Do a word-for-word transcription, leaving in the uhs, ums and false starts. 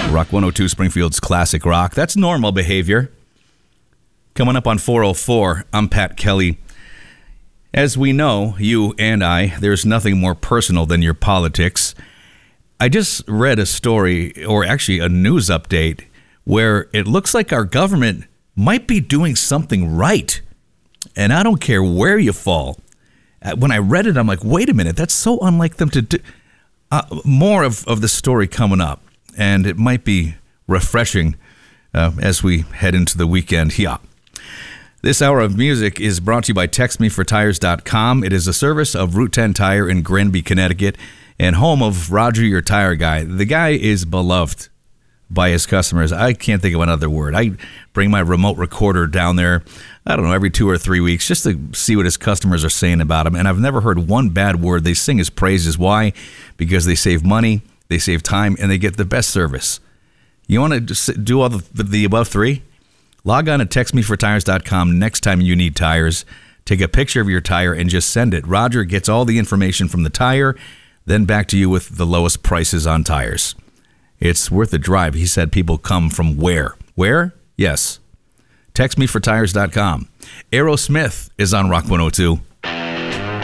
Rock one oh two, Springfield's classic rock. That's normal behavior. Coming up on four oh four, I'm Pat Kelly. As we know, you and I, there's nothing more personal than your politics. I just read a story, or actually a news update, where it looks like our government might be doing something right. And I don't care where you fall. When I read it, I'm like, wait a minute, that's so unlike them to do. Uh, more of, of the story coming up. And it might be refreshing uh, as we head into the weekend here. This hour of music is brought to you by text me for tires dot com. It is a service of Route ten Tire in Granby, Connecticut, and home of Roger, your tire guy. The guy is beloved by his customers. I can't think of another word. I bring my remote recorder down there, I don't know, every two or three weeks just to see what his customers are saying about him. And I've never heard one bad word. They sing his praises. Why? Because they save money, they save time, and they get the best service. You want to do all the, the above three? Log on to text me for tires dot com next time you need tires. Take a picture of your tire and just send it. Roger gets all the information from the tire, then back to you with the lowest prices on tires. It's worth the drive. He said people come from where? Where? Yes. text me for tires dot com. Aerosmith is on Rock one oh two.